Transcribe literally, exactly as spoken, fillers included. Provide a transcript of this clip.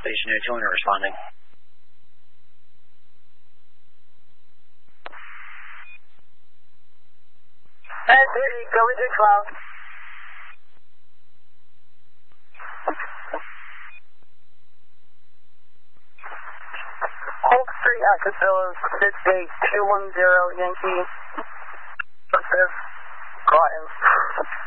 Station two two hundred responding. ten thirty, go with your twelve. Oak Street at Casillas, six eight two one zero Yankee. Positive. Groton.